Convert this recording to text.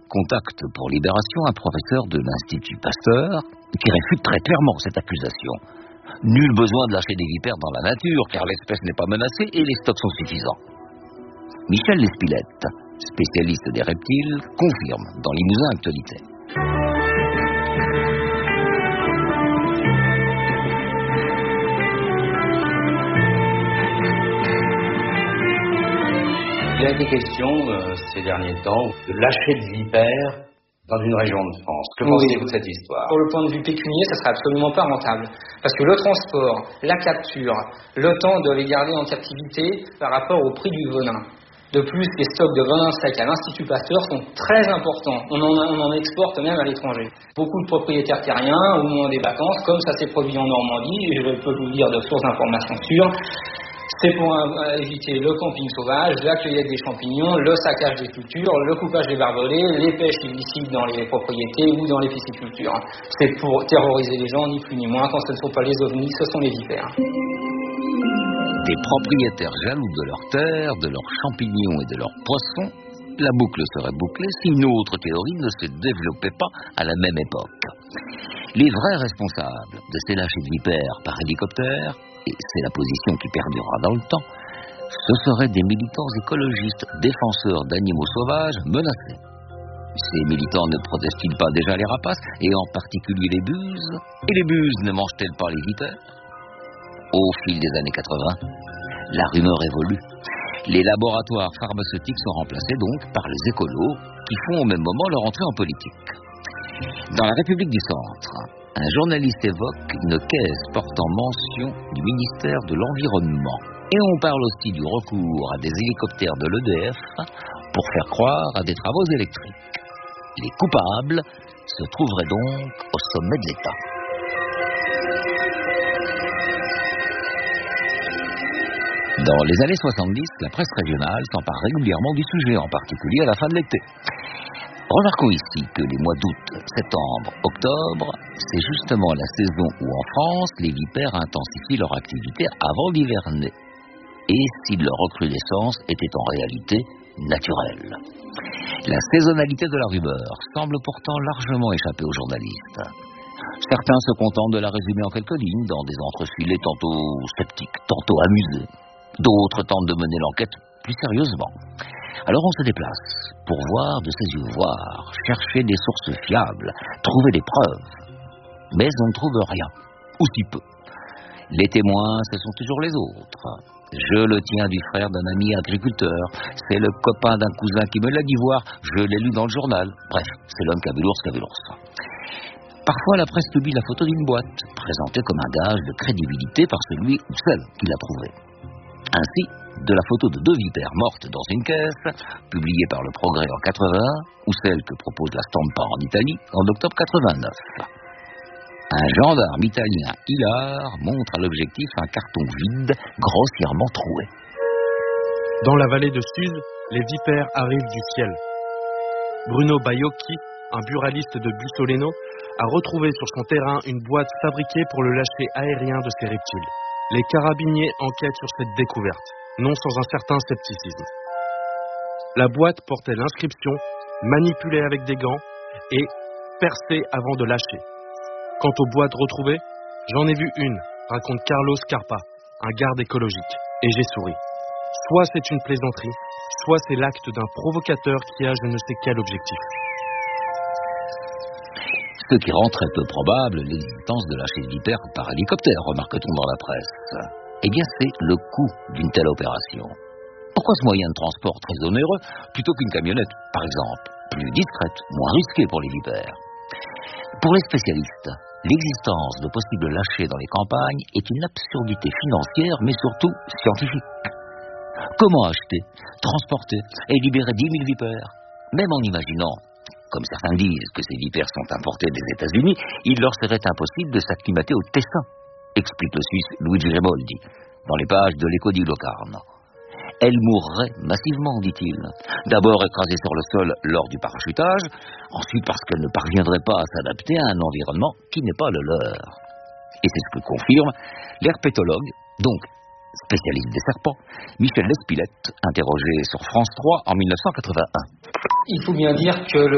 contacte pour Libération un professeur de l'Institut Pasteur qui réfute très clairement cette accusation. Nul besoin de lâcher des vipères dans la nature, car l'espèce n'est pas menacée et les stocks sont suffisants. Michel Lespilette, spécialiste des reptiles, confirme dans Limousin Actualité. Il a été question ces derniers temps de lâcher de vipères dans une région de France. Que pensez-vous de cette histoire? Pour le point de vue pécunier, ça ne serait absolument pas rentable. Parce que le transport, la capture, le temps de les garder en captivité par rapport au prix du venin. De plus, les stocks de venin sec à l'Institut Pasteur sont très importants. On en exporte même à l'étranger. Beaucoup de propriétaires terriens, au moment des vacances, comme ça s'est produit en Normandie, et je peux vous le dire de sources d'informations sûres, c'est pour éviter le camping sauvage, la cueillette des champignons, le saccage des cultures, le coupage des barbelés, les pêches illicites dans les propriétés ou dans les piscicultures. C'est pour terroriser les gens, ni plus ni moins. Quand ce ne sont pas les ovnis, ce sont les vipères. Des propriétaires jaloux de leurs terres, de leurs champignons et de leurs poissons, la boucle serait bouclée si une autre théorie ne se développait pas à la même époque. Les vrais responsables de ces lâchers de vipères par hélicoptère, et c'est la position qui perdurera dans le temps, ce seraient des militants écologistes défenseurs d'animaux sauvages menacés. Ces militants ne protègent-ils pas déjà les rapaces, et en particulier les buses? Et les buses ne mangent-elles pas les vipères? Au fil des années 80, la rumeur évolue. Les laboratoires pharmaceutiques sont remplacés donc par les écolos qui font au même moment leur entrée en politique. Dans la République du Centre, un journaliste évoque une caisse portant mention du ministère de l'Environnement. Et on parle aussi du recours à des hélicoptères de l'EDF pour faire croire à des travaux électriques. Les coupables se trouveraient donc au sommet de l'État. Dans les années 70, la presse régionale s'empare régulièrement du sujet, en particulier à la fin de l'été. Remarquons ici que les mois d'août, septembre, octobre, c'est justement la saison où en France, les vipères intensifient leur activité avant d'hiverner. Et si leur recrudescence était en réalité naturelle. La saisonnalité de la rumeur semble pourtant largement échapper aux journalistes. Certains se contentent de la résumer en quelques lignes, dans des entrefilets tantôt sceptiques, tantôt amusés. D'autres tentent de mener l'enquête plus sérieusement. Alors on se déplace pour voir de ses yeux voir, chercher des sources fiables, trouver des preuves. Mais on ne trouve rien, ou si peu. Les témoins, ce sont toujours les autres. Je le tiens du frère d'un ami agriculteur, c'est le copain d'un cousin qui me l'a dit voir, je l'ai lu dans le journal. Bref, c'est l'homme qui a vu l'ours. Parfois, la presse publie la photo d'une boîte, présentée comme un gage de crédibilité par celui ou celle qui l'a trouvée. Ainsi, de la photo de 2 vipères mortes dans une caisse, publiée par Le Progrès en 80, ou celle que propose la Stampa en Italie en octobre 89. Un gendarme italien hilar montre à l'objectif un carton vide, grossièrement troué. Dans la vallée de Suse, les vipères arrivent du ciel. Bruno Baiocchi, un buraliste de Bussoleno, a retrouvé sur son terrain une boîte fabriquée pour le lâcher aérien de ces reptiles. Les carabiniers enquêtent sur cette découverte, non sans un certain scepticisme. La boîte portait l'inscription « Manipulée avec des gants » et « Percée avant de lâcher ». Quant aux boîtes retrouvées, j'en ai vu une, raconte Carlos Carpa, un garde écologique, et j'ai souri. Soit c'est une plaisanterie, soit c'est l'acte d'un provocateur qui a je ne sais quel objectif. Ce qui rend très peu probable l'existence de lâcher de vipères par hélicoptère, remarque-t-on dans la presse. Eh bien, c'est le coût d'une telle opération. Pourquoi ce moyen de transport très onéreux plutôt qu'une camionnette, par exemple, plus discrète, moins risquée pour les vipères? Pour les spécialistes, l'existence de possibles lâchers dans les campagnes est une absurdité financière, mais surtout scientifique. Comment acheter, transporter et libérer 10 000 vipères? Même en imaginant, comme certains disent, que ces vipères sont importées des États-Unis, il leur serait impossible de s'acclimater au Tessin, explique le Suisse Luigi Remoldi, dans les pages de l'Eco di Locarno. Elles mourraient massivement, dit-il. D'abord écrasées sur le sol lors du parachutage, ensuite parce qu'elles ne parviendraient pas à s'adapter à un environnement qui n'est pas le leur. Et c'est ce que confirme l'herpétologue, donc spécialiste des serpents, Michel Lespilette, interrogé sur France 3 en 1981. Il faut bien dire que